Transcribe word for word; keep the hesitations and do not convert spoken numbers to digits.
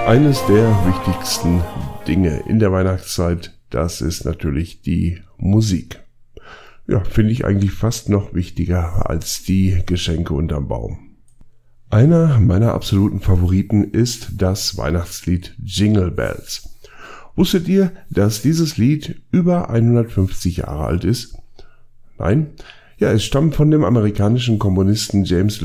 Eines der wichtigsten Dinge in der Weihnachtszeit, das ist natürlich die Musik. Ja, finde ich eigentlich fast noch wichtiger als die Geschenke unterm Baum. Einer meiner absoluten Favoriten ist das Weihnachtslied Jingle Bells. Wusstet ihr, dass dieses Lied über hundertfünfzig Jahre alt ist? Nein? Ja, es stammt von dem amerikanischen Komponisten James